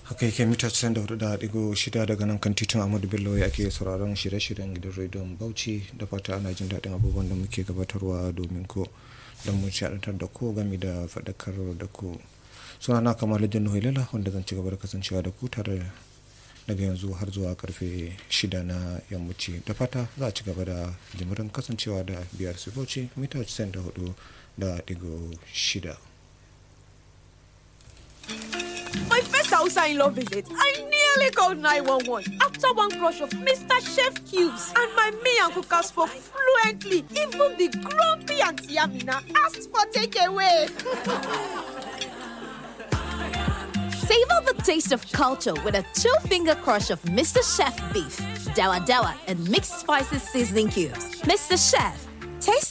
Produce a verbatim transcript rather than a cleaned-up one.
haka yake mita casa'in da hudu da digo shida daga nan kan titin Ahmadu Bello ya ake sauraron shirye-shiryen gidan rediyon Bauchi da fata ana jin daɗin abubuwan da muke gabatarwa domin ko don mu shaɗantar da ku game da faɗakar da ku. Suna na kamar Lijin Nuhilala wanda zan ci gaba da kasancewa da ku tare daga yanzu har zuwa karfe shida na yammaci da fata za a ci gaba da jimirin kasancewa da biyar su Bauchi mita casa'in da hudu da digo shida. My first Hausa in law visit, I nearly called nine one one after one crush of Mister Chef Cubes. And my me and cookers spoke fluently. Even the grumpy Auntie Amina asked for takeaway. Savor the taste of culture with a two-finger crush of Mister Chef beef, dawa dawa, and mixed spices seasoning cubes. Mister Chef, taste